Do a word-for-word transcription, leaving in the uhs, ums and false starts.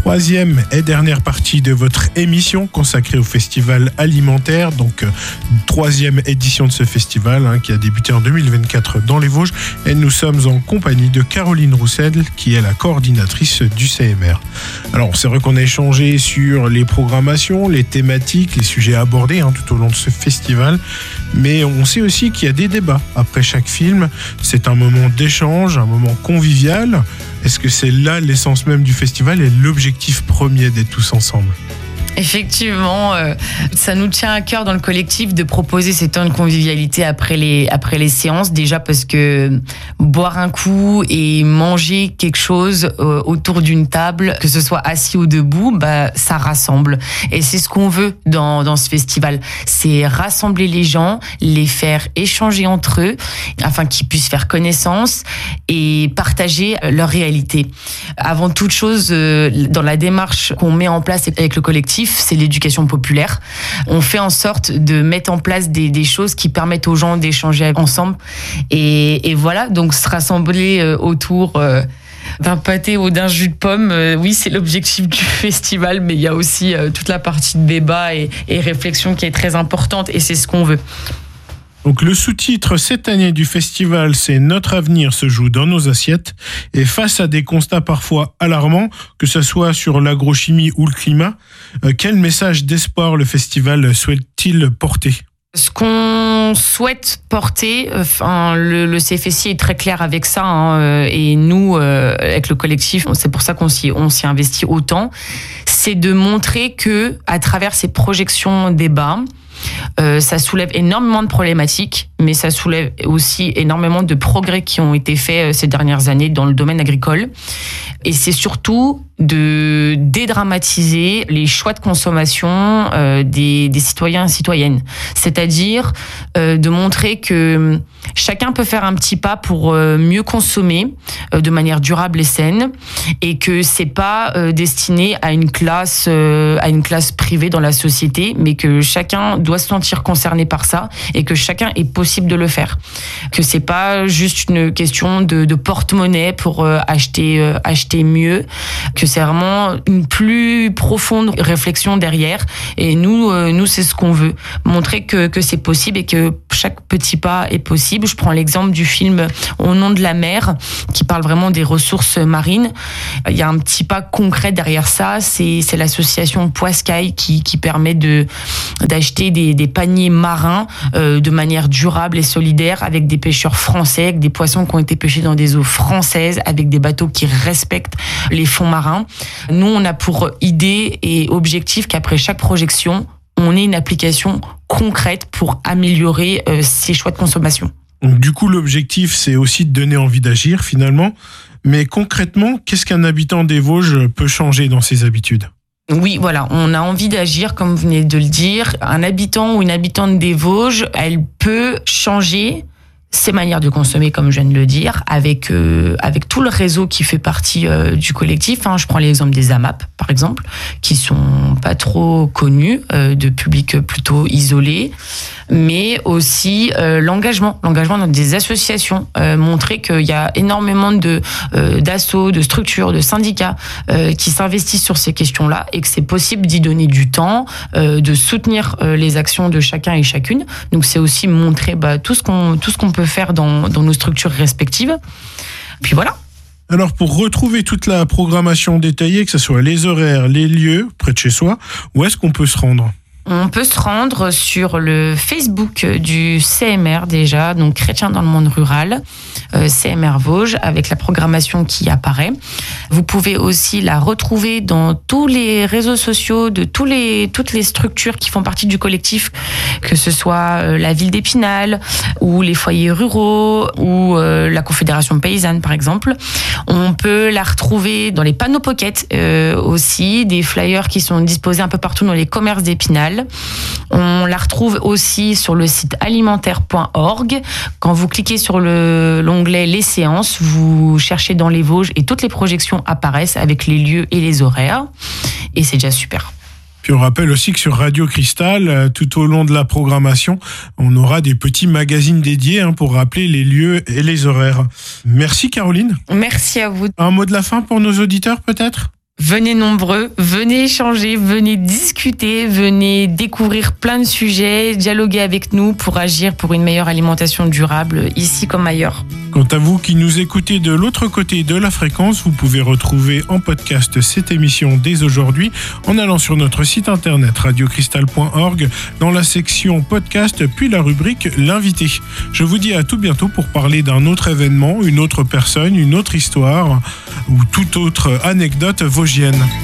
Troisième et dernière partie de votre émission consacrée au festival alimentaire, donc euh, troisième édition de ce festival hein, qui a débuté en deux mille vingt-quatre dans les Vosges, et nous sommes en compagnie de Caroline Roussel qui est la coordinatrice du C M R. Alors c'est vrai qu'on a échangé sur les programmations, les thématiques, les sujets abordés hein, tout au long de ce festival, mais on sait aussi qu'il y a des débats après chaque film. C'est un moment d'échange, un moment convivial. Est-ce que c'est là l'essence même du festival et l'objectif premier d'être tous ensemble ? Effectivement, euh, ça nous tient à cœur dans le collectif de proposer ces temps de convivialité après les, après les séances. Déjà parce que boire un coup et manger quelque chose euh, autour d'une table, que ce soit assis ou debout, bah, ça rassemble. Et c'est ce qu'on veut dans, dans ce festival. C'est rassembler les gens, les faire échanger entre eux, afin qu'ils puissent faire connaissance et partager leur réalité. Avant toute chose, euh, dans la démarche qu'on met en place avec le collectif, c'est l'éducation populaire. On fait en sorte de mettre en place des, des choses qui permettent aux gens d'échanger ensemble. Et, et voilà, donc se rassembler autour euh, d'un pâté ou d'un jus de pomme, euh, oui, c'est l'objectif du festival, mais il y a aussi euh, toute la partie de débat et, et réflexion qui est très importante, et c'est ce qu'on veut. Donc le sous-titre cette année du festival, c'est « Notre avenir se joue dans nos assiettes ». Et face à des constats parfois alarmants, que ce soit sur l'agrochimie ou le climat, euh, quel message d'espoir le festival souhaite-t-il porter ? Ce qu'on souhaite porter, enfin, le, le C F S I est très clair avec ça, hein, et nous, euh, avec le collectif, c'est pour ça qu'on s'y, on s'y investit autant, c'est de montrer que, à travers ces projections débats, Euh, ça soulève énormément de problématiques, mais ça soulève aussi énormément de progrès qui ont été faits ces dernières années dans le domaine agricole. Et c'est surtout de dédramatiser les choix de consommation euh, des, des citoyens et citoyennes. C'est-à-dire euh, de montrer que chacun peut faire un petit pas pour euh, mieux consommer euh, de manière durable et saine, et que c'est pas euh, destiné à une classe euh, à une classe privée dans la société, mais que chacun doit se sentir concerné par ça et que chacun est possible de le faire. Que c'est pas juste une question de, de porte-monnaie pour euh, acheter euh, acheter mieux, que c'est vraiment une plus profonde réflexion derrière. Et nous, euh, nous c'est ce qu'on veut, montrer que, que c'est possible et que chaque petit pas est possible. Je prends l'exemple du film Au nom de la mer, qui parle vraiment des ressources marines. Il y a un petit pas concret derrière ça, c'est, c'est l'association Poiscaille qui, qui permet de, d'acheter des, des paniers marins euh, de manière durable et solidaire, avec des pêcheurs français, avec des poissons qui ont été pêchés dans des eaux françaises, avec des bateaux qui respectent les fonds marins. Nous, on a pour idée et objectif qu'après chaque projection, on ait une application concrète pour améliorer euh, ces choix de consommation. Donc, du coup, l'objectif, c'est aussi de donner envie d'agir, finalement. Mais concrètement, qu'est-ce qu'un habitant des Vosges peut changer dans ses habitudes ? Oui, voilà, on a envie d'agir, comme vous venez de le dire. Un habitant ou une habitante des Vosges, elle peut changer ses manières de consommer, comme je viens de le dire, avec euh, avec tout le réseau qui fait partie euh, du collectif. Hein. Je prends l'exemple des A M A P, par exemple, qui sont pas trop connus, euh, de publics plutôt isolés, mais aussi euh, l'engagement, l'engagement dans des associations, euh, montrer qu'il y a énormément de euh, d'assauts, de structures, de syndicats euh, qui s'investissent sur ces questions-là, et que c'est possible d'y donner du temps, euh, de soutenir euh, les actions de chacun et chacune. Donc c'est aussi montrer bah, tout ce qu'on tout ce qu'on peut faire dans, dans nos structures respectives. Puis voilà. Alors, pour retrouver toute la programmation détaillée, que ce soit les horaires, les lieux, près de chez soi, où est-ce qu'on peut se rendre ? On peut se rendre sur le Facebook du C M R déjà, donc Chrétiens dans le monde rural, euh, C M R Vosges, avec la programmation qui apparaît. Vous pouvez aussi la retrouver dans tous les réseaux sociaux de tous les, toutes les structures qui font partie du collectif, que ce soit la ville d'Épinal, ou les foyers ruraux, ou euh, la Confédération paysanne par exemple. On peut la retrouver dans les panneaux pocket euh, aussi, des flyers qui sont disposés un peu partout dans les commerces d'Épinal. On la retrouve aussi sur le site alimentaire point org. Quand vous cliquez sur le, l'onglet Les séances, vous cherchez dans les Vosges et toutes les projections apparaissent avec les lieux et les horaires. Et c'est déjà super. Puis on rappelle aussi que sur Radio Cristal, tout au long de la programmation, on aura des petits magazines dédiés hein, pour rappeler les lieux et les horaires. Merci Caroline. Merci à vous. Un mot de la fin pour nos auditeurs peut-être ? Venez nombreux, venez échanger, venez discuter, venez découvrir plein de sujets, dialoguer avec nous pour agir pour une meilleure alimentation durable, ici comme ailleurs. Quant à vous qui nous écoutez de l'autre côté de la fréquence, vous pouvez retrouver en podcast cette émission dès aujourd'hui en allant sur notre site internet radio cristal point org dans la section podcast puis la rubrique l'invité. Je vous dis à tout bientôt pour parler d'un autre événement, une autre personne, une autre histoire ou toute autre anecdote vosgienne.